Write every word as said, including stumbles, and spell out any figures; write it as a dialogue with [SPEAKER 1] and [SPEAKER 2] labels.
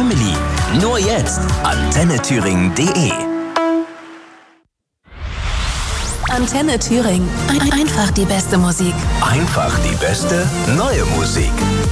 [SPEAKER 1] Family. Nur jetzt, antenne thüringen punkt de.
[SPEAKER 2] Antenne Thüringen. Ein- Einfach die beste Musik.
[SPEAKER 1] Einfach die beste neue Musik.